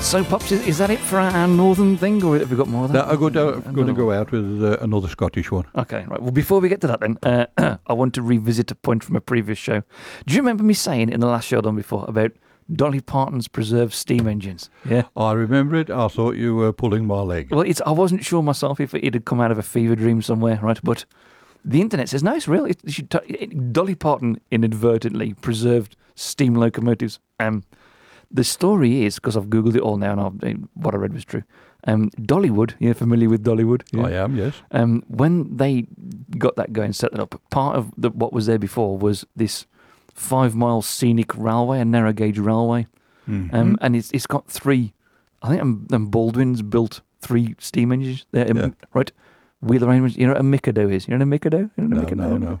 So, Pops, is that it for our northern thing, or have we got more of that? No, I'm going to go out with another Scottish one. Okay, right. Well, before we get to that then, I want to revisit a point from a previous show. Do you remember me saying in the last show I'd done before about Dolly Parton's preserved steam engines? Yeah. I remember it. I thought you were pulling my leg. Well, I wasn't sure myself if it had come out of a fever dream somewhere, right? But the internet says, no, it's real. Dolly Parton inadvertently preserved steam locomotives. The story is, because I've Googled it all now and what I read was true, Dollywood, you're familiar with Dollywood? Yeah? I am, yes. When they got that going, set that up, part of what was there before was this 5-mile scenic railway, a narrow gauge railway. Mm-hmm. And it's got three, I think Baldwin's built 3 steam engines there, right? Wheel arrangements, you know what a Mikado is? You know what a Mikado? No.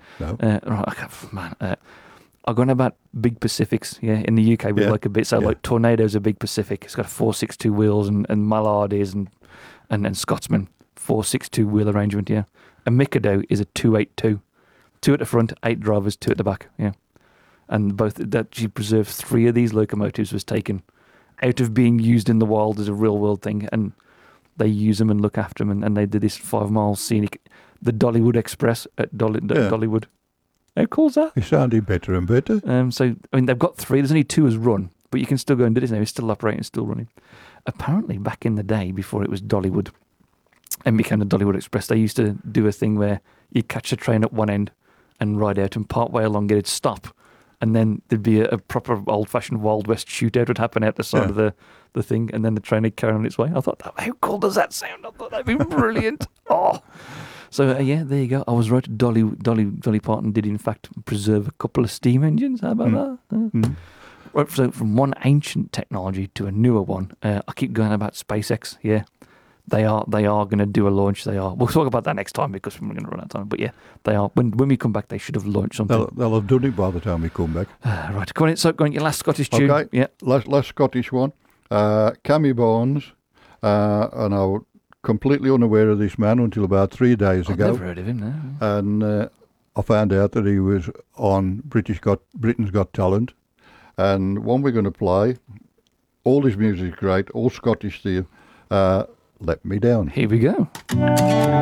Right, I've gone about big Pacifics, in the UK we like a bit, like Tornado's a big Pacific. It's got 462 wheels and Mallardies and Scotsman, 462 wheel arrangement, A Mikado is a 282. 2 at the front, 8 drivers, 2 at the back, And both that she preserved 3 of these locomotives was taken out of being used in the wild as a real world thing, and they use them and look after them, and they did this 5-mile scenic, the Dollywood Express at Dollywood. How cool is that? It's sounding better and better. So, I mean, they've got 3. There's only 2 as run, but you can still go and do this now. It's still operating, still running. Apparently, back in the day, before it was Dollywood and became the Dollywood Express, they used to do a thing where you'd catch a train at one end and ride out, and part way along it'd stop, and then there'd be a proper old-fashioned Wild West shootout would happen out the side of the thing, and then the train would carry on its way. I thought, how cool does that sound? I thought that'd be brilliant. So, there you go. I was right. Dolly Parton did, in fact, preserve a couple of steam engines. How about that? Right, so from one ancient technology to a newer one, I keep going about SpaceX. They are going to do a launch. They are. We'll talk about that next time because we're going to run out of time. But they are. When we come back, they should have launched something. They'll have done it by the time we come back. Right. Go on in. So, go on. Your last Scottish tune. Okay. Yeah. Last Scottish one. Cammy Barnes. And I was completely unaware of this man until about 3 days ago. I've never heard of him, no. And I found out that he was on Britain's Got Talent. And one we're going to play, all his music is great, all Scottish theme, Let Me Down. Here we go.